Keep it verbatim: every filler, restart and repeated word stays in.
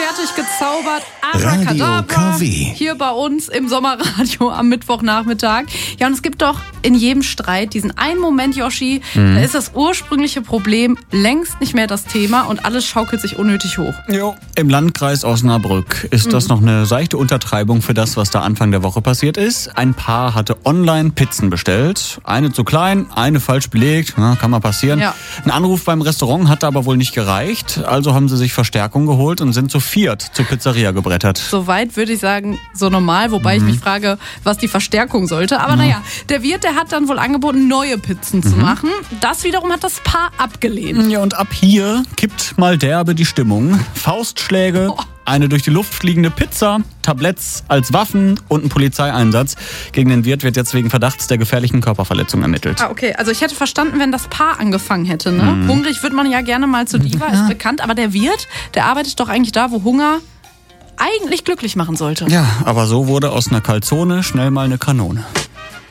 fertig gezaubert. Abracadabra. Radio K W. Hier bei uns im Sommerradio am Mittwochnachmittag. Ja, und es gibt doch in jedem Streit diesen einen Moment, Yoshi, mhm. da ist das ursprüngliche Problem längst nicht mehr das Thema und alles schaukelt sich unnötig hoch. Jo. Im Landkreis Osnabrück ist mhm. das noch eine seichte Untertreibung für das, was da Anfang der Woche passiert ist. Ein Paar hatte online Pizzen bestellt. Eine zu klein, eine falsch belegt. Na, kann mal passieren. Ja. Ein Anruf beim Restaurant hat aber wohl nicht gereicht. Also haben sie sich Verstärkung geholt und sind zu viert zur Pizzeria gebrettert. Soweit würde ich sagen, so normal. Wobei mhm. ich mich frage, was die Verstärkung sollte. Aber mhm. naja, der Wirt, der hat dann wohl angeboten, neue Pizzen mhm. zu machen. Das wiederum hat das Paar abgelehnt. Ja, und ab hier kippt mal derbe die Stimmung. Faustschläge, oh. eine durch die Luft fliegende Pizza, Tabletts als Waffen und ein Polizeieinsatz. Gegen den Wirt wird jetzt wegen Verdachts der gefährlichen Körperverletzung ermittelt. Ah, okay. Also ich hätte verstanden, wenn das Paar angefangen hätte. Ne? Mhm. Hungrig wird man ja gerne mal zu Diva, ist bekannt. Aber der Wirt, der arbeitet doch eigentlich da, wo Hunger eigentlich glücklich machen sollte. Ja, aber so wurde aus einer Calzone schnell mal eine Kanone.